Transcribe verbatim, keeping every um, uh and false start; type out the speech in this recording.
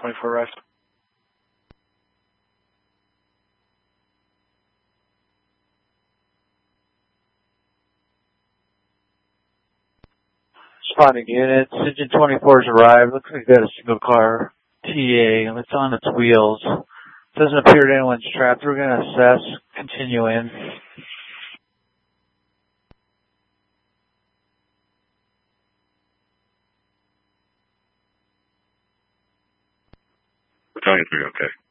twenty-four arrived. Spotting units, engine twenty-four has arrived. Looks like we've got a single car T A. It's on its wheels. Doesn't appear that anyone's trapped. We're going to assess, continue in. twenty-three, okay.